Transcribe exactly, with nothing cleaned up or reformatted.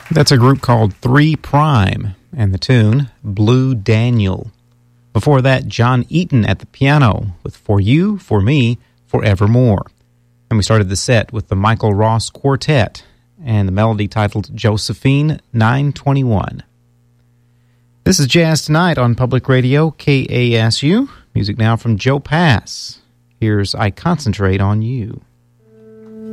That's a group called Three Prime, and the tune, Blue Daniel. Before that, John Eaton at the piano with For You, For Me, Forevermore. And we started the set with the Michael Ross Quartet and the melody titled Josephine nine twenty-one. This is Jazz Tonight on Public Radio, K A S U. Music now from Joe Pass. Here's I Concentrate on You.